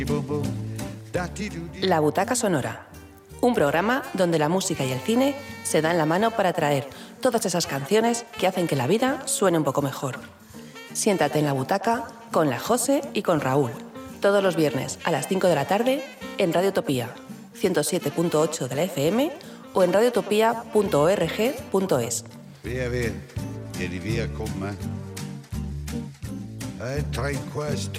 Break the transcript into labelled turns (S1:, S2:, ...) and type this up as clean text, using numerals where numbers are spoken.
S1: La Butaca Sonora, un programa donde la música y el cine se dan la mano para traer todas esas canciones que hacen que la vida suene un poco mejor. Siéntate en la butaca con la José y con Raúl, todos los viernes a las 5 de la tarde en Radio Utopía, 107.8 de la FM o en radiotopia.org.es.
S2: Via, vieni via con me. Entra in questo